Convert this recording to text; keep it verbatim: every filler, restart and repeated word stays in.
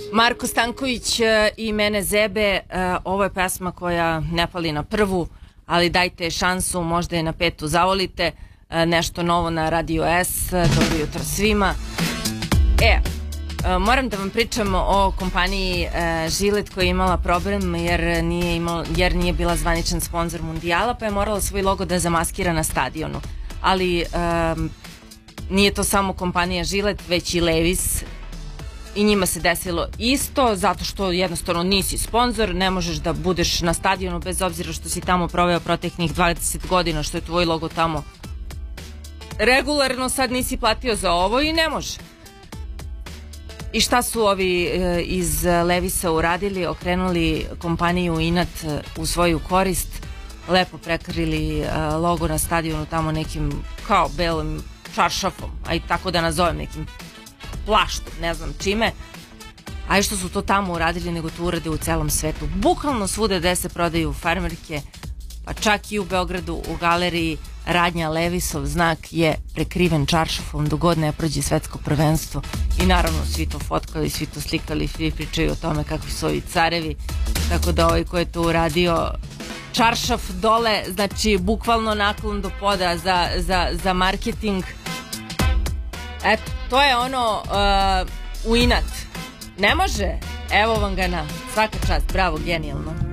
Marko Stanković i Mene zebe, ovo je pesma koja ne pali na prvu, ali dajte šansu, možda je na petu zavolite, nešto novo na Radio S, dobro jutro svima. E, moram da vam pričam o kompaniji Žilet koja je imala problem jer nije, imala, jer nije bila zvaničan sponsor mundijala, pa je morala svoj logo da zamaskira na stadionu. Ali um, nije to samo kompanija Žilet, već i Levis. I njima se desilo isto, zato što jednostavno nisi sponsor, ne možeš da budeš na stadionu bez obzira što si tamo proveo proteklih dvadeset godina, što je tvoj logo tamo regularno, sad nisi platio za ovo i ne može. I šta su ovi e, iz Levisa uradili? Okrenuli kompaniju inat u svoju korist, lepo prekrili e, logo na stadionu tamo nekim kao belim čaršafom, a i tako da nazovem nekim plaštom, ne znam čime, a i što su to tamo uradili, nego to urade u celom svetu. Bukvalno svude gde se prodaju farmerke, pa čak i u Beogradu u galeriji radnja Levisov znak je prekriven čaršafom dok god ne prođe svetsko prvenstvo. I naravno svi to fotkali, svi to slikali, svi pričaju o tome kakvi su ovi carevi, tako da ovaj ko je to uradio čaršaf dole, znači bukvalno naklon do poda za, za, za marketing. Eto, to je ono uh, u inat. Ne može? Evo vam ga na svaka čast, bravo, genijalno.